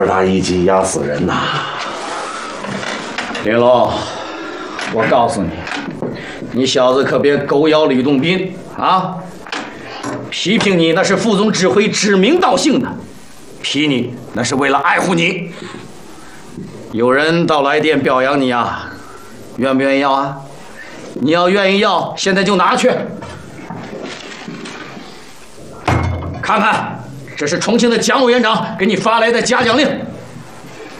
大一击压死人呐！ 林龙，我告诉你，你小子可别狗咬吕洞宾啊！批评你那是副总指挥指名道姓的，批你那是为了爱护你。有人到来电表扬你啊，愿不愿意要啊？你要愿意要，现在就拿去。看看，这是重庆的蒋委员长给你发来的嘉奖令。